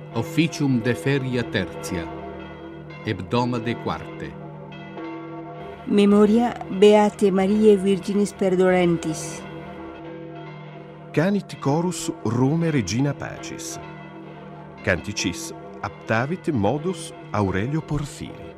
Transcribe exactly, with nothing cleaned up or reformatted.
Officium de feria tertia, hebdomade quarte. Memoria Beate Mariae Virginis Perdorentis. Canit chorus Rome Regina Pacis. Canticis aptavit modus Aurelio Porphyri.